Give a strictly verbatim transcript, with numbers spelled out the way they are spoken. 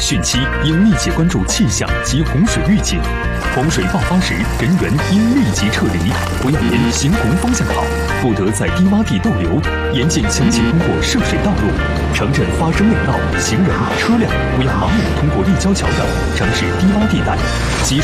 汛期应密切关注气象及洪水预警，洪水爆发时人员应立即撤离，不要沿行洪方向跑，不得在低洼地逗留，严禁强行通过涉水道路。城镇发生内涝，行人、车辆不要盲目通过立交桥等城市低洼地带。及